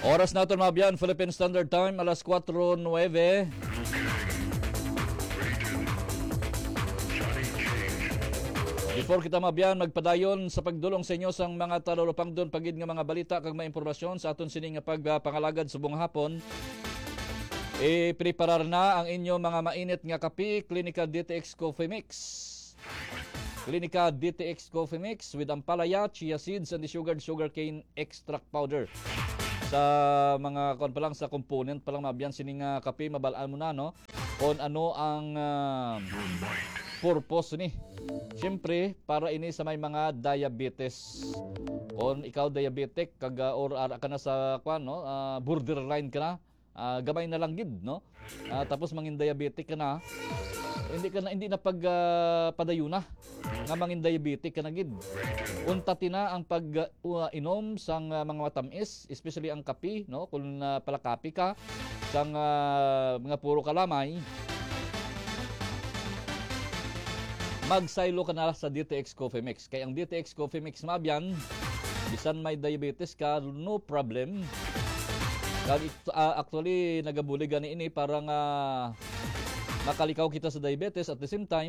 Oras natin mabiyan, Philippine Standard Time, alas 4:09. Before kita mabiyan, magpadayon sa pagdulong sa inyo sang mga talulupang doon pagid nga mga balita kag mga impormasyon sa aton sining nga pagpangalagad sa buong hapon. Preparar na ang inyo mga mainit nga kape, Clinica DTX Coffee Mix. Clinica DTX Coffee Mix with ampalaya, chia seeds, and the sugarcane extract powder. Sa mga kon pa lang sa component pa lang mabiyan sining kape, mabalaan mo na no kung ano ang purpose ni. Siyempre, para ini sa may mga diabetes. Kung ikaw diabetic kag or ara ka na sa borderline ka na, gamay na lang gid no. Tapos mangin diabetic ka na, hindi na padayuna nga mangin diabetic ka na gid. Untati na ang pag inom sang mga matamis, especially ang kape no, kung palakapi ka sang mga puro kalamay. Magsaylo ka na sa DTX Coffee Mix. Kaya ang DTX Coffee Mix mabiyan, bisan may diabetes ka, no problem. Actually, nagabuli gani ini para nga makalikaw kita sa diabetes at the same time,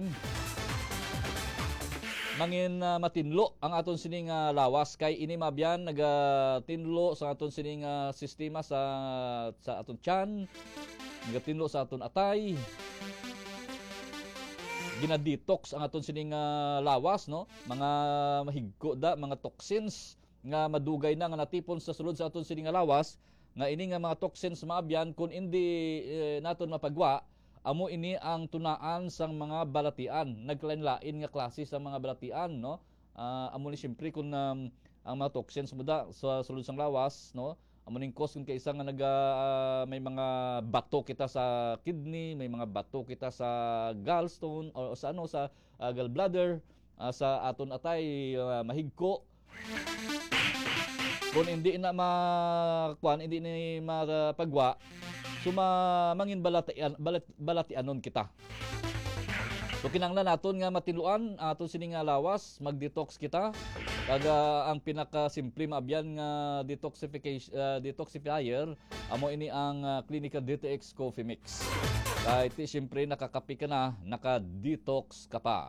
mangin matinlo ang aton sining lawas. Kay ini mabiyan, nagatinlo sa aton sining sistema sa aton tiyan, nagatinlo sa aton atay, ginadetox ang aton sining lawas no, mga mahigko da, mga toxins nga madugay na nga natipon sa sulod sa aton sining lawas, nga ini nga mga toxins maabyan kung hindi naton mapagwa, amo ini ang tunaan sang mga balatian. Naglain-lain nga klase sa mga balatian no. Amo ni siyempre kung ang mga toxins mo da sa sulod sang lawas no, amo ning cause kung kaisa nga may mga bato kita sa kidney, may mga bato kita sa gallstone o sa gallbladder, sa aton atay mahigko. Kung hindi na hindi ni mapagwa, mangin balatianon kita. So kinanglan naton nga matiluan aton sining lawas, mag-detox kita. Kaga ang pinaka-simple maabyan nga detoxifier, amo ini ang Clinica DTX Coffee Mix. Kahit siyempre nakakapi ka na, naka-detox ka pa.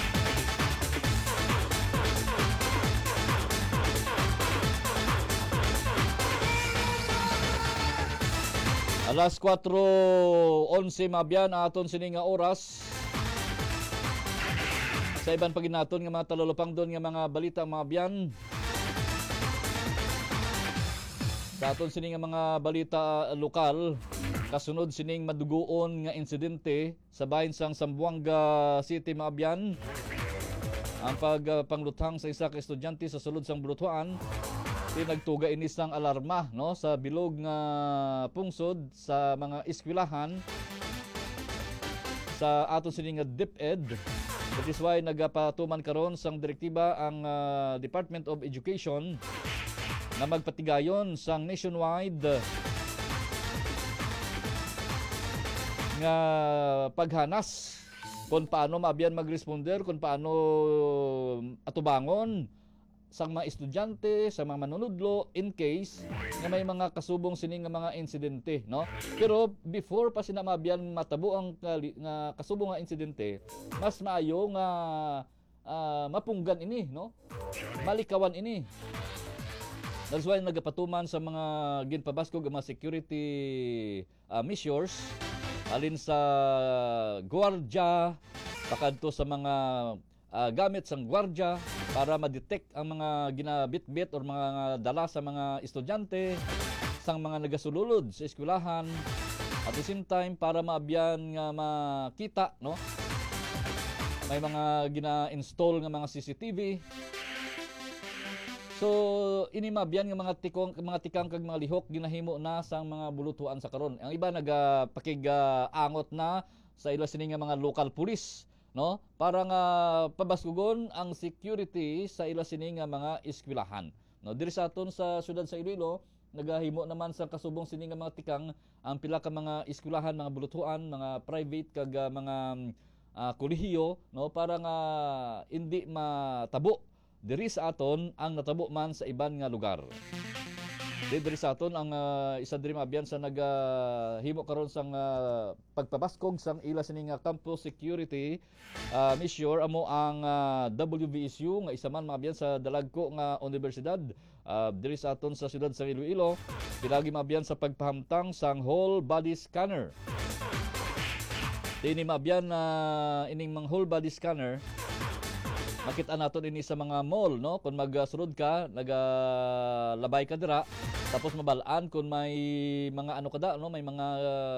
Alas 4:11 mabiyan aton sining nga oras. Sa iban pagin naton nga mga talulupang doon nga mga balita mabiyan. Sa aton sining nga mga balita lokal, kasunod sining madugoon nga insidente sa bahin sang Zamboanga City mabiyan. Ang pagpangluthang sa isa ka estudyante sa sulod sang Bulutuan, nagtuga ini sang alarma no sa bilog nga pungsod sa mga eskwelahan sa aton sining nga DepEd. That is why nagapatuman karon sang direktiba ang Department of Education na magpatigayon sang nationwide nga paghanas kung paano mabiyan magresponder, kung paano atubangon sang mga estudyante, sa mga manunudlo in case nga may mga kasubong sining nga mga insidente no. Pero before pa sina mabiyan matabo ang nga kasubong nga insidente, mas maayo nga mapunggan ini no, malikawan ini. That's why nagapatuman sa mga ginpabaskog nga mga security measures alin sa gwardiya pakadto sa mga gamit sang gwardiya para ma-detect ang mga ginabitbit or mga dala sa mga estudyante, sang mga nagasululod sa eskwelahan, at the same time para maabyan nga makita no, may mga gina-install nga mga CCTV. So ini maabyan nga mga tikang kag mga lihok ginahimo na sang mga bulutuan sa karon. Ang iba nagapakig-angot na sa ila sining nga mga local police no, para nga pabaskugon ang security sa ila sining nga mga eskwelahan no. Diri sa aton sa syudad sa Iloilo, nagahimo naman sa kasubong sining nga mga tikang ang pila ka mga eskwelahan, mga bulutuan, mga private kag mga kolehiyo no, para nga hindi matabo diri sa aton ang natabo man sa iban nga lugar. Diri sa aton ang isa diri maabyan sa naghimo karon sang pagpabaskog sang ila sining campus security measure amo ang WVSU nga isa man maabyan sa dalagko nga universidad diri sa aton sa siyudad sa Iloilo, pinagi maabyan sa pagpahamtang sang whole body scanner. Dini maabyan ining mga whole body scanner makita naton ini sa mga mall, no, kung magsulod ka nagalabay ka dira tapos mabalaan kung may mga ano kada, no, may mga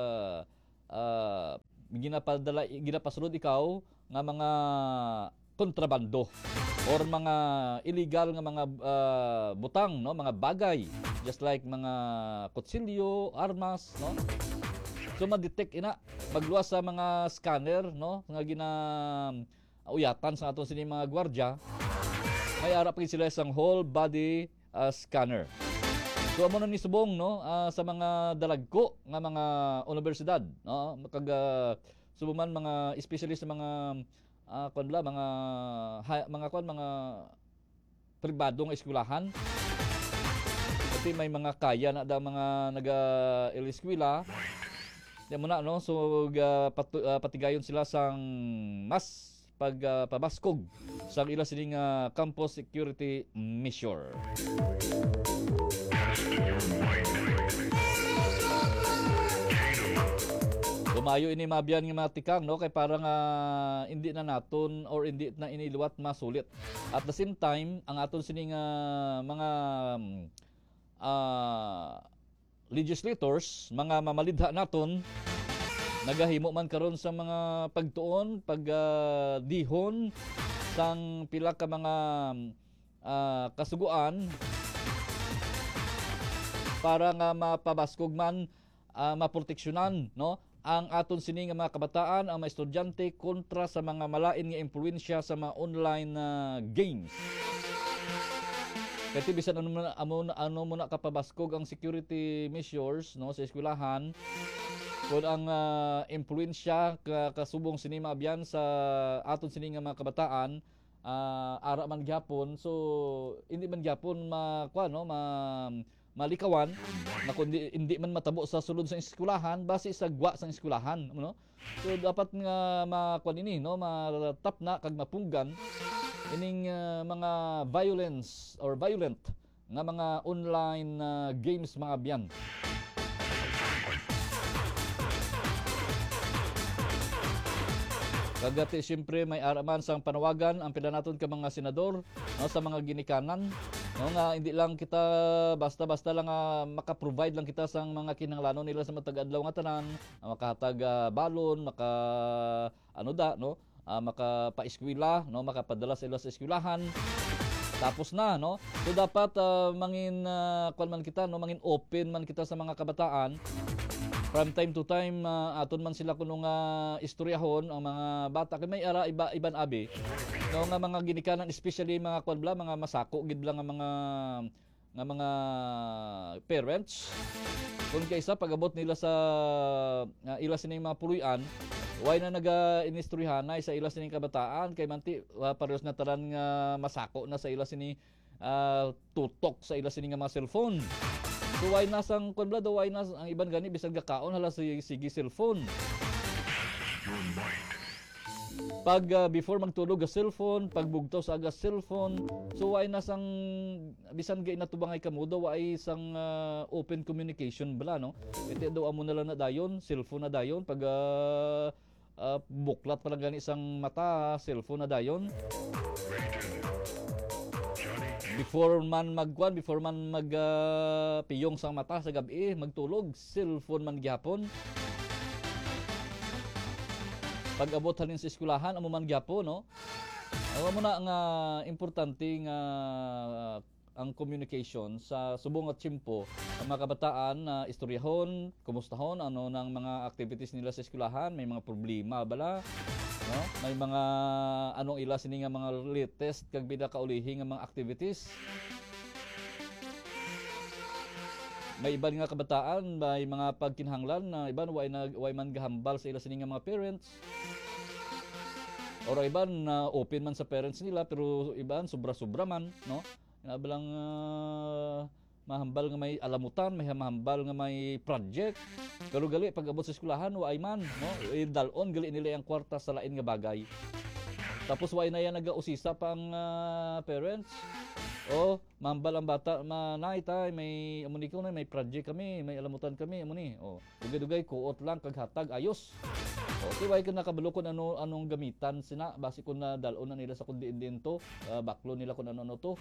ginapasulod ikaw nga mga kontrabando or mga illegal nga mga butang, no, mga bagay just like mga kutsilyo, armas, no. So ma-detect ina magluwas sa mga scanner, no, nga uyatan sa aton sini mga gwardya, may ara pa sila isang whole body scanner. So amo na ni subong, no, sa mga dalagko nga mga universidad, no, subuman mga specialist sa mga mga pribado nga eskwelahan. Kasi may mga kaya na da mga naga-eskwela. Di mo na, no, so patigayon sila sang mas pagpabaskog sa ila sining campus security measure. Lumayo ini mabiyan nga matikang, no, kay parang hindi na naton or hindi na iniluwat masulit. At the same time, ang aton sining mga legislators, mga mamalidha naton, nagahimo man karon sa mga pagtuon, pagdihon sang pila ka mga kasuguan para nga mapabaskog man, maproteksyonan, no, ang aton sini nga mga kabataan, ang mga estudyante kontra sa mga malain nga impluwensya sa mga online games. Kasi bisan ano muna kapabaskog ang security measures, no, sa eskwelahan, kung ang impluwensya kasubong sini maabyan sa aton sini nga mga kabataan, ara man gyapon, so hindi man gyapon malikawan na kundi hindi man matabo sa sulod sa eskwelahan base sa gwa sa eskwelahan, no. So dapat nga makuan ini, no, matap na kag mapunggan ining mga violent nga mga online games mga abyan. Kagati siyempre may araman sang panawagan ang pila naton ka mga senador, no, sa mga ginikanan, no, nga hindi lang kita basta-basta lang maka-provide lang kita sang mga kinahanglanon nila sa matag adlaw nga tanan, makahatag balon, makapaeskwela, no, makapadala sila sa eskwelahan. Tapos na, no. So dapat mangin mangin open man kita sa mga kabataan. From time to time, aton man sila kuno nga istoryahon ang mga bata kay may ara iban abi. No, nga mga ginikanan, especially mga mga masako gid lang nga mga parents. Kung kaysa pag-abot nila sa ila sining mga puluyan, way na naga-inistoryahanay sa ila sining kabataan kay manti parehas na taran nga masako na sa ila sini tutok sa ila sining mga cellphone. So why nasang why nas ang iban gani bisag gakaon hala sige cellphone. Pag before magtulog ga cellphone, pag bugtaw sa aga cellphone. So why nasang bisan gay natubangay kamo daw ay isang open communication bala, no. Iti daw amo na lang na dayon, cellphone na dayon pag buklat pa lang gani isang mata, cellphone na dayon. Before man piyong sang mata sa gabi, magtulog, cellphone man gyapon. Pag-abot halin sa eskwelahan, amo man gyapon, no. Amo na nga importante nga ang communication sa subong at tiyempo ang mga kabataan na istoryahon, kumustahon ano ng mga activities nila sa eskwelahan, may mga problema bala, no? May mga anong ila sini nga mga latest kag pinakaulihi nga mga activities. May iban nga kabataan, may mga pagkinahanglan na iban way man gahambal sa ila sini nga mga parents. Or iban open man sa parents nila pero iban sobra-sobra man, no? Nabalang mahambal nga may alamutan, may mahambal nga may project. Pero gali pag abot sa eskwelahan wa ay man, no? Dalon gali nila ang kwarta sa lain nga bagay. Tapos wa na yan nagausisa pa ang parents. O mahambal ang bata, manay tay may amo ni ko na may project kami, may alamutan kami amo ni. O dugay-dugay kuot lang kag hatag ayos. Okay, why ka nakabalo kung anong gamitan sina basi kung na dalon na nila sa kundi din to, baklo nila kung ano to.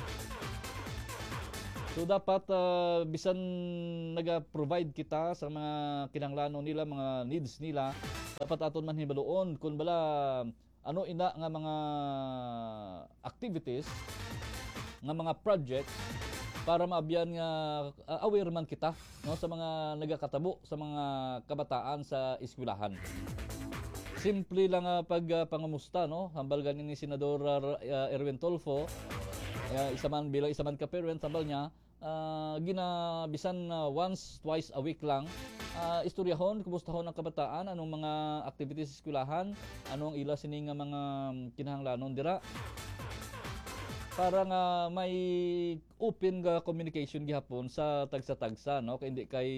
So dapat bisan naga-provide kita sa mga kinahanglanon nila, mga needs nila, dapat aton man hibaloon kung bala ano ina nga mga activities, nga mga projects para maabyan nga aware man kita, no, sa mga nagakatabo sa mga kabataan sa eskwelahan. Simple lang pag pangamusta, no, hambal ganin ni Senador Erwin Tulfo, isa man ka parent, hambal niya ginabisan once, twice a week lang, istoryahon, kumustahon ang kabataan, anong mga activities sa eskwelahan, anong ila sini nga mga kinahanglanon dira, para nga may open nga communication gihapon sa tagsa-tagsa, no, kay hindi kay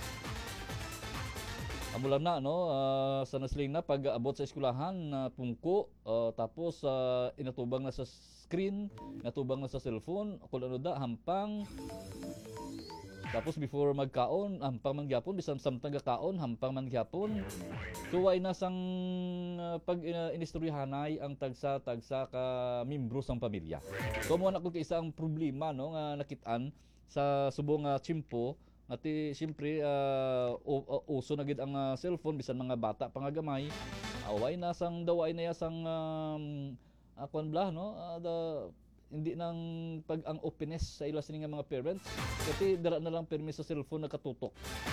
amulam na, no, sa nasling na pag abot sa eskwelahan pungko, tapos inatubang na sa screen, natubang na sa cellphone, kung ano da hampang. Tapos before magkaon, hampang man gyapon, bisan samtang gakaon, hampang man gyapon. So way nasang pag inistoryahanay ang tagsa-tagsa ka membro sang pamilya. So mo na kung isang problema, no, nga nakitaan sa subong tiyempo, ati siyempre uso na gid ang cellphone bisan mga bata pangagamay. Away nasang daway na yasang akon bla, no, hindi nang pag ang openness sa ila sini nga mga parents, kasi dara na lang permis sa cellphone nakatutok.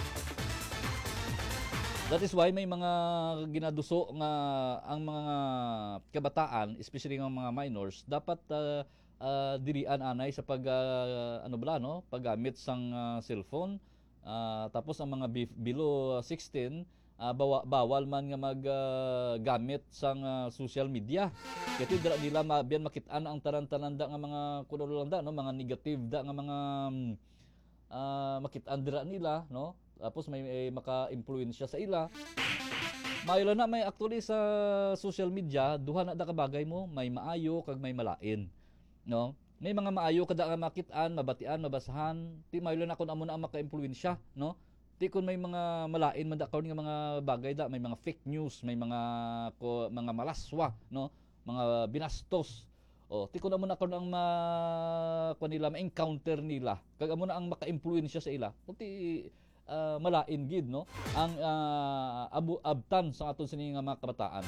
That is why may mga ginaduso nga ang mga kabataan, especially ng mga minors, dapat dirian anay sa pag ano bala, no, paggamit sang cellphone. Tapos ang mga below 16, bawal man nga maggamit sang social media. Kasi dira nila mabiyan makitaan ang taran-tananda nga mga kunulanda, no, mga negative da nga mga makitaan dira nila, no. Tapos may maka-impluwensya sa ila. Mayo na may actually sa social media, duha na da ka bagay mo, may maayo kag may malain, no. May mga maayo kada nga makitaan, mabatian, mabasahan, ti mayo na kun amo na ang maka-impluwensya, no. Ti kun may mga malain man da karon nga mga bagay da, may mga fake news, may mga malaswa, no, mga binastos. O ti kun amo na karon ang nila ma-encounter nila, kag amo na ang maka-impluwensya sa ila. Ti malain gid, no, ang abtan sa aton sini nga mga kabataan.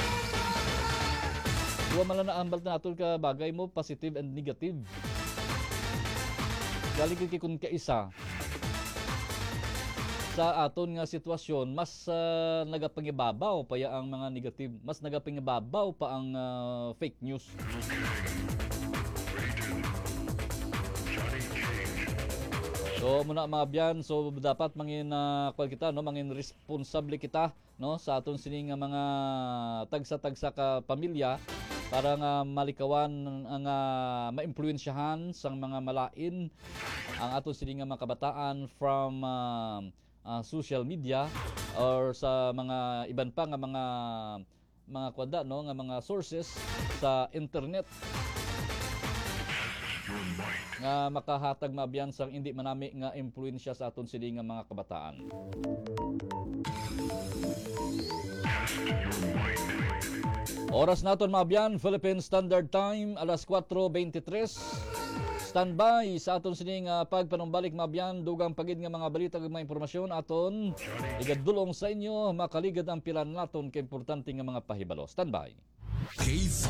Duwa man lang na ambal naton ka bagay mo, positive and negative. Gali gid kun kaisa sa aton nga sitwasyon, mas nagapangibabaw pa ya ang mga negative, mas nagapangibabaw pa ang fake news. So muna mga byan, so dapat mangin kita, no, mangin responsable kita, no, sa aton sini nga mga tagsa-tagsa ka pamilya para nga malikawan ang maimpluwensyahan sang mga malain ang aton sini nga mga kabataan from social media or sa mga iban pa nga mga kwanda, no, nga mga sources sa internet nga makahatag mabiyan sang hindi manami nga impluwensya sa aton sini nga mga kabataan. Oras naton mabiyan, Philippine Standard Time, alas 4:23. Standby sa aton sini nga pagpanumbalik mabiyan, dugang pagid nga mga balita ug mga impormasyon aton igadulong sa inyo, makaligad ang pilan naton kay importante nga mga pahibalo. Standby. K5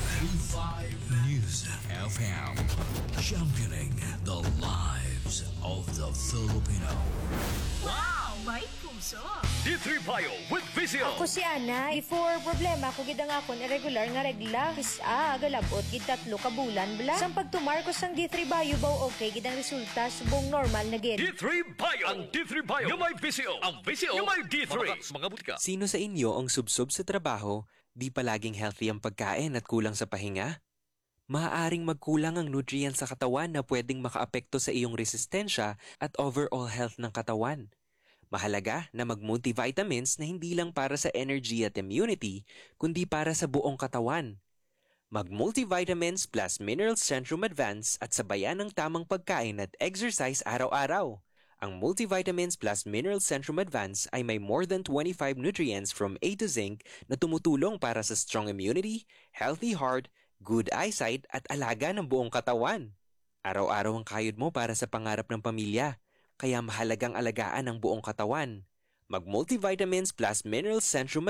News FM, championing the lives of the Filipino. Wow! May puso! D3 Bio with Vizio. Ako si Ana, before problema ko gid ang akon irregular nga regla. Kisa galabot gid 3 ka bulan bla. Sang pagtumar ko sang D3 Bio baw okay gid ang resulta subong normal na gid. D3 Bio. Ang D3 Bio yung may Vizio. Ang Vizio yung may D3. Mga butika. Sino sa inyo ang subsob sa trabaho, di palaging healthy ang pagkain at kulang sa pahinga? maaaring magkulang ang nutrients sa katawan na pwedeng makaapekto sa iyong resistensya at overall health ng katawan. Mahalaga na mag-multivitamins na hindi lang para sa energy at immunity, kundi para sa buong katawan. Mag-multivitamins plus Minerals Centrum Advance at sabayan ng tamang pagkain at exercise araw-araw. Ang Multivitamins plus Minerals Centrum Advance ay may more than 25 nutrients from A to Zinc na tumutulong para sa strong immunity, healthy heart, good eyesight at alaga ng buong katawan. Araw-araw ang kayod mo para sa pangarap ng pamilya, kaya mahalagang alagaan ang buong katawan. Mag-Multivitamins plus Minerals Centrum